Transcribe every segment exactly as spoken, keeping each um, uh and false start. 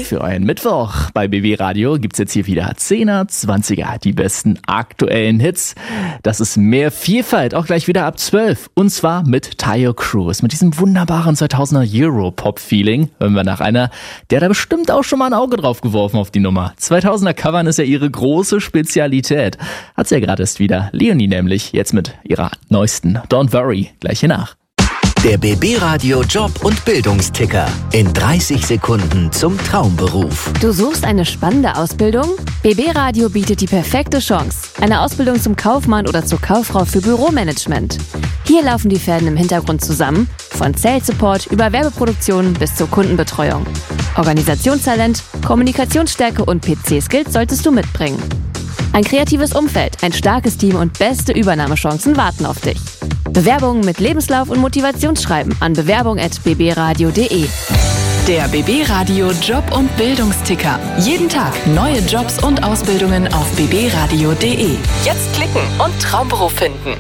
Für einen Mittwoch bei B B Radio gibt's jetzt hier wieder Zehner, Zwanziger, die besten aktuellen Hits. Das ist mehr Vielfalt, auch gleich wieder ab zwölf. Und zwar mit Taio Cruz. Mit diesem wunderbaren zweitausender Euro-Pop-Feeling hören wir nach einer, der da bestimmt auch schon mal ein Auge drauf geworfen auf die Nummer. zweitausender Covern ist ja ihre große Spezialität. Hat sie ja gerade erst wieder. Leonie nämlich, jetzt mit ihrer neuesten Don't Worry, gleich hier nach. Der B B Radio Job- und Bildungsticker. In dreißig Sekunden zum Traumberuf. Du suchst eine spannende Ausbildung? B B Radio bietet die perfekte Chance. Eine Ausbildung zum Kaufmann oder zur Kauffrau für Büromanagement. Hier laufen die Fäden im Hintergrund zusammen. Von Sales Support über Werbeproduktion bis zur Kundenbetreuung. Organisationstalent, Kommunikationsstärke und P C-Skills solltest du mitbringen. Ein kreatives Umfeld, ein starkes Team und beste Übernahmechancen warten auf dich. Bewerbungen mit Lebenslauf und Motivationsschreiben an bewerbung at b b radio punkt d e. Der B B Radio Job- und Bildungsticker. Jeden Tag neue Jobs und Ausbildungen auf b b radio punkt d e. Jetzt klicken und Traumberuf finden.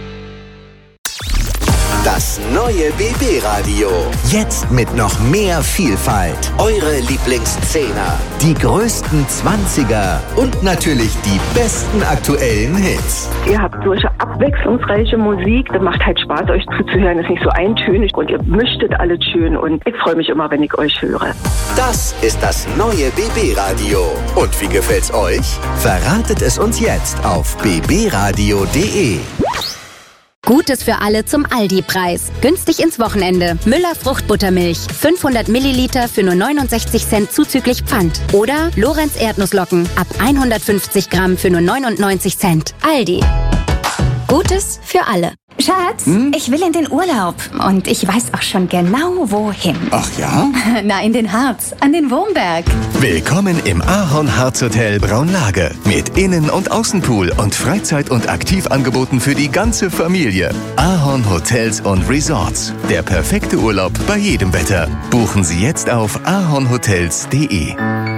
Das neue B B Radio. Jetzt mit noch mehr Vielfalt. Eure Lieblingszehner, die größten Zwanziger und natürlich die besten aktuellen Hits. Ihr habt solche abwechslungsreiche Musik. Das macht halt Spaß, euch zuzuhören. Das ist nicht so eintönig und ihr mischtet alles schön. Und ich freue mich immer, wenn ich euch höre. Das ist das neue B B Radio. Und wie gefällt's euch? Verratet es uns jetzt auf b b radio punkt d e. Gutes für alle zum Aldi-Preis. Günstig ins Wochenende. Müller Fruchtbuttermilch. fünfhundert Milliliter für nur neunundsechzig Cent zuzüglich Pfand. Oder Lorenz Erdnusslocken. Ab hundertfünfzig Gramm für nur neunundneunzig Cent. Aldi. Gutes für alle. Schatz, hm? Ich will in den Urlaub und ich weiß auch schon genau, wohin. Ach ja? Na, in den Harz, an den Wurmberg. Willkommen im Ahorn-Harz Hotel Braunlage. Mit Innen- und Außenpool und Freizeit- und Aktivangeboten für die ganze Familie. Ahorn Hotels und Resorts. Der perfekte Urlaub bei jedem Wetter. Buchen Sie jetzt auf ahornhotels punkt d e.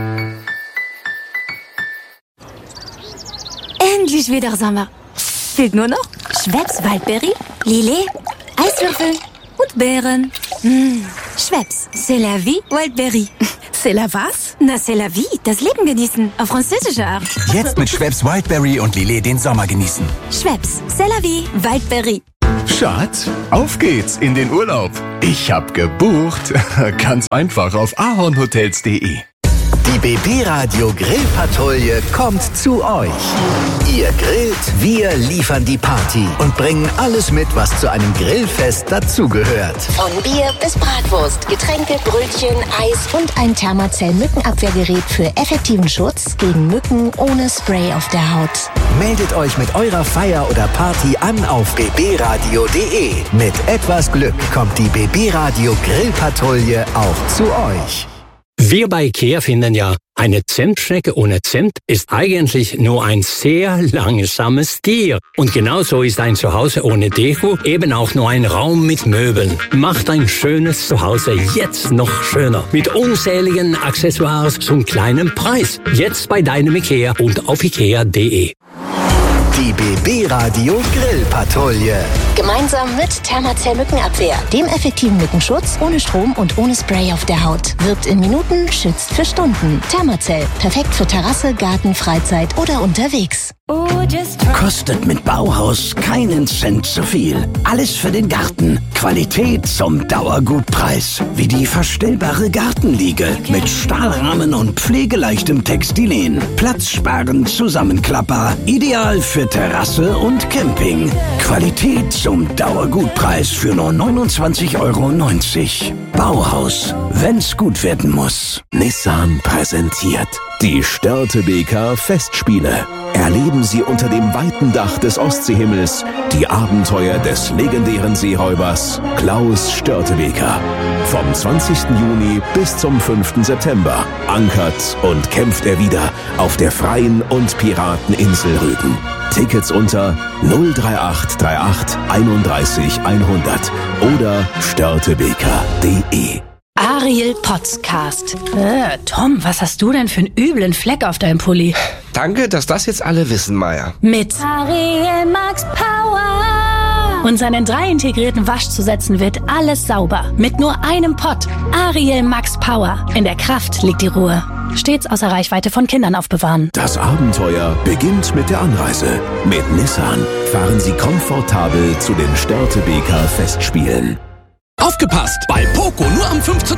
Endlich wieder Sommer. Fehlt nur noch Schweppes Waldberry, Lillet, Eiswürfel und Beeren. Mmh. Schweppes, c'est la vie, Waldberry. C'est la was? Na, c'est la vie, das Leben genießen, auf französische Art. Jetzt mit Schweppes Wildberry und Lillet den Sommer genießen. Schweppes, c'est la vie, Waldberry. Schatz, auf geht's in den Urlaub. Ich hab gebucht. Ganz einfach auf ahornhotels punkt d e. Die B B Radio Grillpatrouille kommt zu euch. Ihr grillt, wir liefern die Party und bringen alles mit, was zu einem Grillfest dazugehört. Von Bier bis Bratwurst, Getränke, Brötchen, Eis und ein Thermacell-Mückenabwehrgerät für effektiven Schutz gegen Mücken ohne Spray auf der Haut. Meldet euch mit eurer Feier oder Party an auf b b radio punkt d e. Mit etwas Glück kommt die B B Radio Grillpatrouille auch zu euch. Wir bei IKEA finden ja, eine Zentstrecke ohne Zent ist eigentlich nur ein sehr langsames Tier. Und genauso ist ein Zuhause ohne Deko eben auch nur ein Raum mit Möbeln. Macht ein schönes Zuhause jetzt noch schöner. Mit unzähligen Accessoires zum kleinen Preis. Jetzt bei deinem IKEA und auf ikea punkt d e. Die B B Radio Grillpatrouille. Gemeinsam mit Thermacell Mückenabwehr, dem effektiven Mückenschutz, ohne Strom und ohne Spray auf der Haut. Wirkt in Minuten, schützt für Stunden. Thermacell, perfekt für Terrasse, Garten, Freizeit oder unterwegs. Kostet mit Bauhaus keinen Cent zu viel. Alles für den Garten. Qualität zum Dauergutpreis. Wie die verstellbare Gartenliege mit Stahlrahmen und pflegeleichtem Textilien. Platzsparend Zusammenklapper. Ideal für Terrasse und Camping. Qualität zum Dauergutpreis für nur neunundzwanzig Euro neunzig. Bauhaus, wenn's gut werden muss. Nissan präsentiert die Störtebeker Festspiele. Erleben Sie unter dem weiten Dach des Ostseehimmels die Abenteuer des legendären Seeräubers Klaus Störtebeker. Vom zwanzigsten Juni bis zum fünften September ankert und kämpft er wieder auf der freien und Pirateninsel Rügen. Tickets unter null drei acht drei acht einunddreißig hundert oder störtebeker punkt d e. Ariel Podcast. Äh, Tom, was hast du denn für einen üblen Fleck auf deinem Pulli? Danke, dass das jetzt alle wissen, Maya. Mit Ariel Max Power. Und seinen drei integrierten Waschzusätzen wird alles sauber. Mit nur einem Pott. Ariel Max Power. In der Kraft liegt die Ruhe. Stets außer Reichweite von Kindern aufbewahren. Das Abenteuer beginnt mit der Anreise. Mit Nissan fahren Sie komfortabel zu den Störte B K Festspielen. Aufgepasst! Bei Poco nur am fünfzehnten